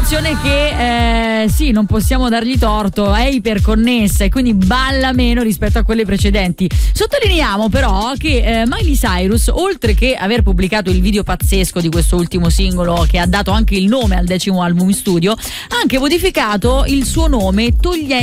canzone che sì, non possiamo dargli torto, è iperconnessa e quindi balla meno rispetto a quelle precedenti. Sottolineiamo però che Miley Cyrus, oltre che aver pubblicato il video pazzesco di questo ultimo singolo che ha dato anche il nome al 10° album in studio, ha anche modificato il suo nome togliendo